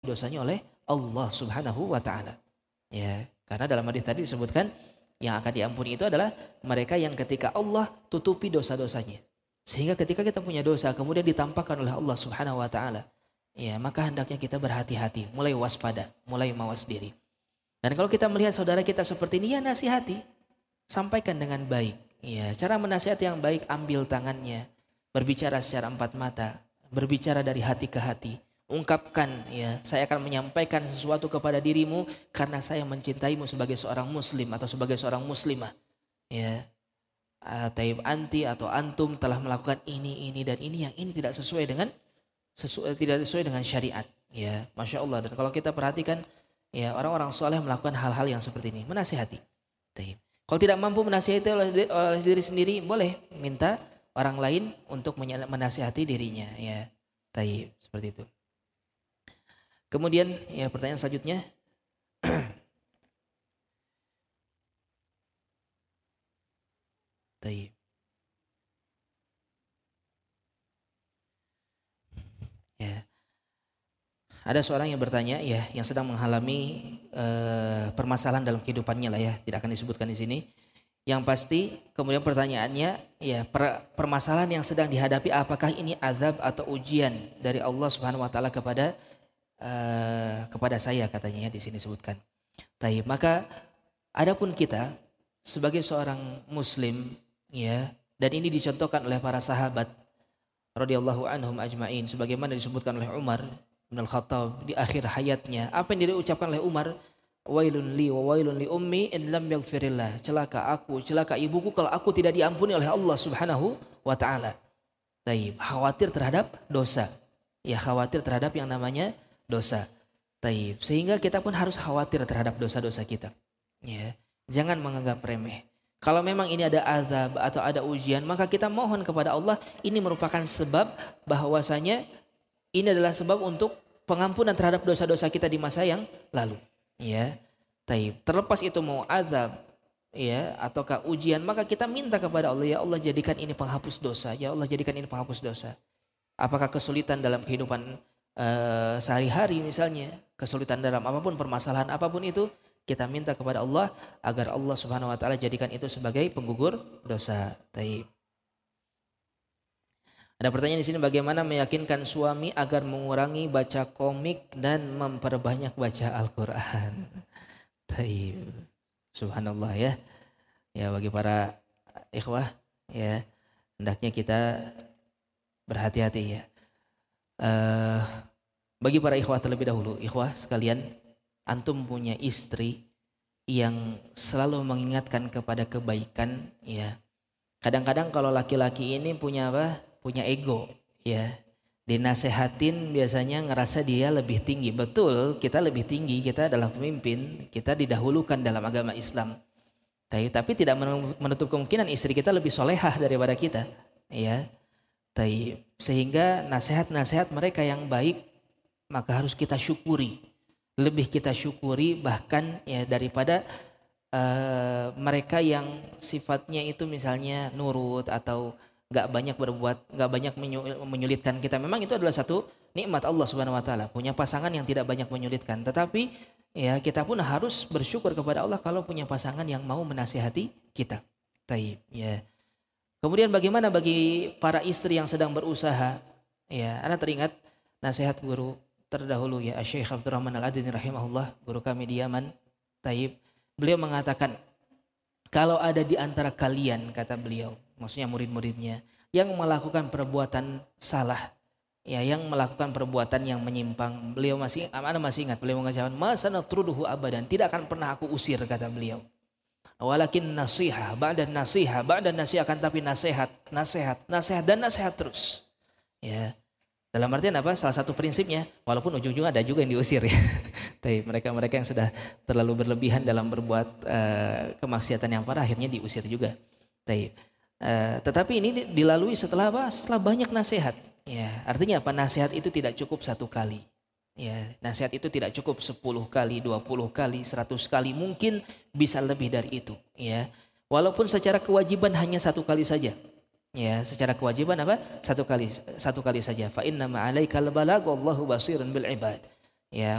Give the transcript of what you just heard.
dosanya oleh Allah Subhanahu wa taala. Ya, karena dalam hadis tadi disebutkan yang akan diampuni itu adalah mereka yang ketika Allah tutupi dosa-dosanya. Sehingga ketika kita punya dosa kemudian ditampakkan oleh Allah Subhanahu wa taala, ya, maka hendaknya kita berhati-hati, mulai waspada, mulai mawas diri. Dan kalau kita melihat saudara kita seperti ini, ya nasihati, sampaikan dengan baik. Ya, cara menasihati yang baik, ambil tangannya, berbicara secara empat mata, berbicara dari hati ke hati. Ungkapkan, ya, saya akan menyampaikan sesuatu kepada dirimu karena saya mencintaimu sebagai seorang muslim atau sebagai seorang muslimah. Ya, taib anti atau antum telah melakukan ini dan ini yang ini tidak sesuai dengan syariat. Ya, masya Allah. Dan kalau kita perhatikan, ya, orang-orang soleh melakukan hal-hal yang seperti ini, menasihati. Taib. Kalau tidak mampu menasihati oleh diri sendiri, boleh minta orang lain untuk menasihati dirinya. Ya, taib, seperti itu. Kemudian, ya, pertanyaan selanjutnya. Taib. Ya. Ada seorang yang bertanya, ya, yang sedang mengalami permasalahan dalam kehidupannya lah, ya, tidak akan disebutkan di sini. Yang pasti kemudian pertanyaannya, ya, permasalahan yang sedang dihadapi apakah ini azab atau ujian dari Allah Subhanahu wa taala kepada saya, katanya, ya, di sini disebutkan. Taib. Maka adapun kita sebagai seorang muslim, ya, dan ini dicontohkan oleh para sahabat radhiyallahu anhum ajmain sebagaimana disebutkan oleh Umar bin Al-Khattab di akhir hayatnya. Apa yang diucapkan oleh Umar? Wailun li wa wailun li ummi in lam yaghfirillah. Celaka aku, celaka ibuku kalau aku tidak diampuni oleh Allah Subhanahu wa taala. Taib. Khawatir terhadap dosa. Ya, khawatir terhadap yang namanya dosa. Taib. Sehingga kita pun harus khawatir terhadap dosa-dosa kita. Ya. Jangan menganggap remeh. Kalau memang ini ada azab atau ada ujian, maka kita mohon kepada Allah. Ini merupakan sebab bahwasanya ini adalah sebab untuk pengampunan terhadap dosa-dosa kita di masa yang lalu. Ya, taib. Terlepas itu mau azab, ya, ataukah ujian, maka kita minta kepada Allah, ya Allah jadikan ini penghapus dosa. Ya Allah jadikan ini penghapus dosa. Apakah kesulitan dalam kehidupan sehari-hari misalnya, kesulitan dalam apapun, permasalahan apapun itu, kita minta kepada Allah agar Allah Subhanahu wa taala jadikan itu sebagai penggugur dosa. Taib. Ada pertanyaan di sini, bagaimana meyakinkan suami agar mengurangi baca komik dan memperbanyak baca Al-Qur'an. Taib. Subhanallah, ya. Ya, bagi para ikhwah, ya, hendaknya kita berhati-hati, ya. Bagi para ikhwah terlebih dahulu, ikhwah sekalian, antum punya istri yang selalu mengingatkan kepada kebaikan, ya. Kadang-kadang kalau laki-laki ini punya apa? Punya ego, ya. Dinasehatin biasanya ngerasa dia lebih tinggi. Betul, kita lebih tinggi, kita adalah pemimpin, kita didahulukan dalam agama Islam. Tapi tidak menutup kemungkinan istri kita lebih solehah daripada kita, ya. Sehingga nasihat-nasihat mereka yang baik maka harus kita syukuri. Lebih kita syukuri bahkan, ya, daripada mereka yang sifatnya itu misalnya nurut atau gak banyak berbuat, gak banyak menyulitkan kita. Memang itu adalah satu nikmat Allah Subhanahu wa taala, punya pasangan yang tidak banyak menyulitkan. Tetapi, ya, kita pun harus bersyukur kepada Allah kalau punya pasangan yang mau menasihati kita. Taib, ya. Kemudian bagaimana bagi para istri yang sedang berusaha? Ya, ana teringat nasihat guru terdahulu, ya, Syekh Abdurrahman Al-Adini rahimahullah, guru kami di Yaman. Taib. Beliau mengatakan, kalau ada di antara kalian, kata beliau, maksudnya murid-muridnya, yang melakukan perbuatan salah, ya, yang melakukan perbuatan yang menyimpang, beliau masih ingat, beliau mengatakan, masa natruduhu abadan, tidak akan pernah aku usir, kata beliau. Walakin nasihat, ba'da nasihat, akan tapi nasihat dan nasihat terus. Ya. Dalam artian apa? Salah satu prinsipnya, walaupun ujung-ujung ada juga yang diusir, ya. Tapi mereka yang sudah terlalu berlebihan dalam berbuat kemaksiatan yang parah akhirnya diusir juga. Tetapi ini dilalui setelah apa? Setelah banyak nasihat. Ya, artinya apa? Nasihat itu tidak cukup satu kali. Ya, nasihat itu tidak cukup 10 kali, 20 kali, 100 kali, mungkin bisa lebih dari itu. Ya, walaupun secara kewajiban hanya satu kali saja. Ya, secara kewajiban apa? Satu kali saja. Fa inna ma'alaikal balagh wallahu basirun bil ibad. ya